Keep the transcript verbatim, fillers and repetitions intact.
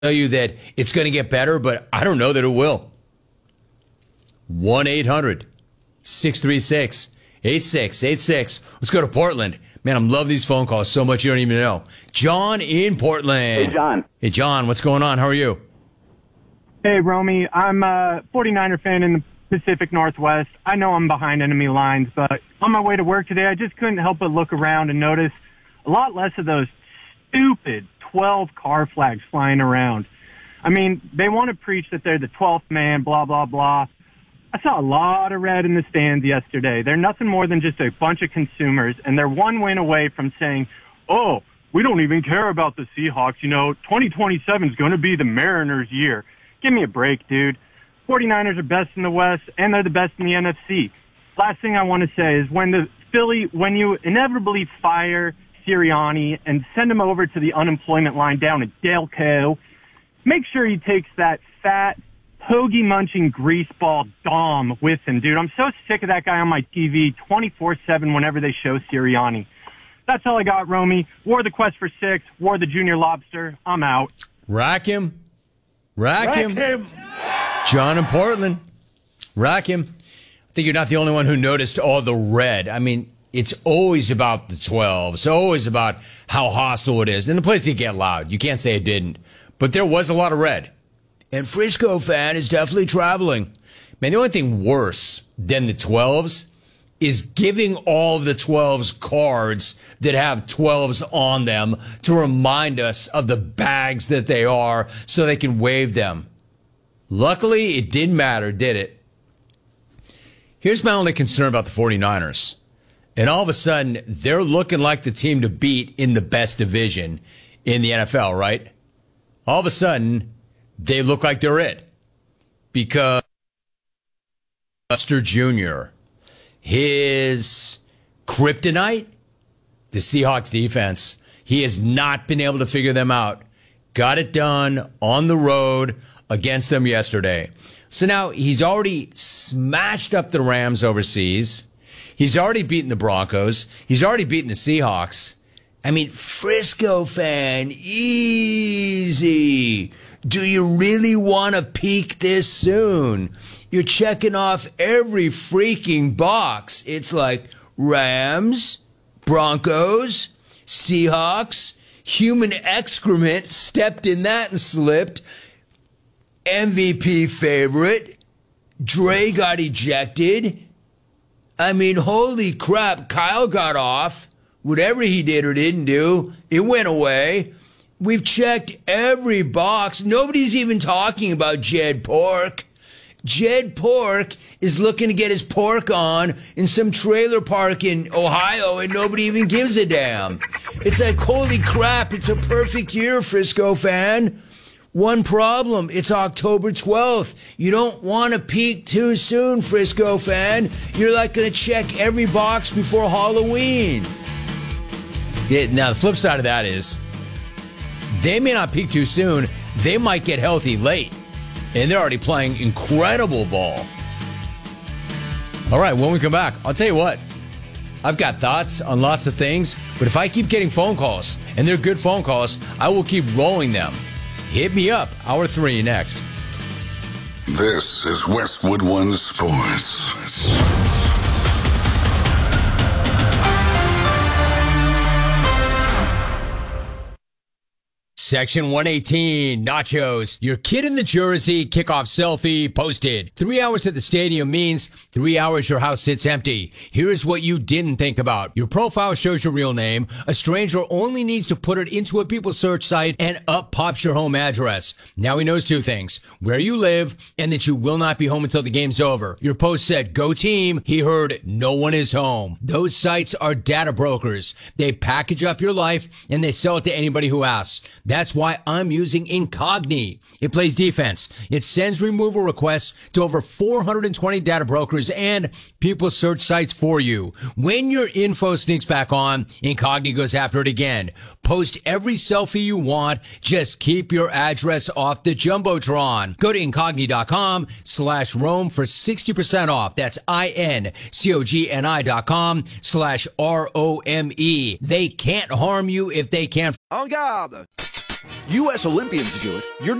tell you that it's going to get better, but I don't know that it will. one eight hundred six three six eight six eight six. Let's go to Portland. Man, I'm loving these phone calls so much you don't even know. John in Portland. Hey, John. Hey, John, what's going on? How are you? Hey, Romy. I'm a forty-niner fan in the Pacific Northwest. I know I'm behind enemy lines, but on my way to work today, I just couldn't help but look around and notice a lot less of those stupid twelve car flags flying around. I mean, they want to preach that they're the twelfth man, blah, blah, blah. I saw a lot of red in the stands yesterday. They're nothing more than just a bunch of consumers, and they're one win away from saying, oh, we don't even care about the Seahawks. You know, twenty twenty-seven is going to be the Mariners' year. Give me a break, dude. forty-niners are best in the West, and they're the best in the N F C. Last thing I want to say is when the Philly, when you inevitably fire Sirianni and send him over to the unemployment line down at Delco, make sure he takes that fat, hoagie-munching greaseball Dom with him, dude. I'm so sick of that guy on my T V twenty-four seven whenever they show Sirianni. That's all I got, Romy. War the Quest for Six, War the Junior Lobster. I'm out. Rack him. Rack, Rack him. him. John in Portland. Rack him. I think you're not the only one who noticed all the red. I mean, it's always about the twelve. It's always about how hostile it is. And the place did get loud. You can't say it didn't. But there was a lot of red. And Frisco fan is definitely traveling. Man, the only thing worse than the twelves is giving all of the twelves cards that have twelves on them to remind us of the bags that they are so they can wave them. Luckily, it didn't matter, did it? Here's my only concern about the forty-niners. And all of a sudden, they're looking like the team to beat in the best division in the N F L, right? All of a sudden, they look like they're it. Because Buster Junior, his kryptonite, the Seahawks defense, he has not been able to figure them out. Got it done on the road against them yesterday. So now he's already smashed up the Rams overseas. He's already beaten the Broncos. He's already beaten the Seahawks. I mean, Frisco fan, easy. Do you really want to peak this soon? You're checking off every freaking box. It's like Rams, Broncos, Seahawks, human excrement stepped in that and slipped. M V P favorite. Dre got ejected. I mean, holy crap. Kyle got off. Whatever he did or didn't do, it went away. We've checked every box. Nobody's even talking about Jed Pork. Jed Pork is looking to get his pork on in some trailer park in Ohio, and nobody even gives a damn. It's like, holy crap, it's a perfect year, Frisco fan. One problem, it's October twelfth. You don't want to peak too soon, Frisco fan. You're like going to check every box before Halloween. Yeah, now, the flip side of that is they may not peak too soon. They might get healthy late. And they're already playing incredible ball. All right, when we come back, I'll tell you what. I've got thoughts on lots of things, but if I keep getting phone calls, and they're good phone calls, I will keep rolling them. Hit me up. Hour three next. This is Westwood One Sports. Section one eighteen, Nachos. Your kid in the jersey, kickoff selfie, posted. Three hours at the stadium means three hours your house sits empty. Here's what you didn't think about. Your profile shows your real name. A stranger only needs to put it into a people search site, and up pops your home address. Now he knows two things. Where you live, and that you will not be home until the game's over. Your post said, go team. He heard, no one is home. Those sites are data brokers. They package up your life, and they sell it to anybody who asks. That's why I'm using Incogni. It plays defense. It sends removal requests to over four hundred twenty data brokers and people search sites for you. When your info sneaks back on, Incogni goes after it again. Post every selfie you want. Just keep your address off the Jumbotron. Go to Incogni.com slash Rome for sixty percent off. That's I-N-C-O-G-N-I dot com slash R O M E. They can't harm you if they can't. En garde! U S Olympians do it. You're